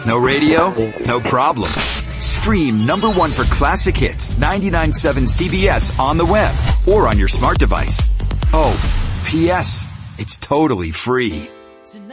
No radio? No problem. Stream number one for classic hits 99.7 CBS on the web or on your smart device. Oh, P.S. It's totally free.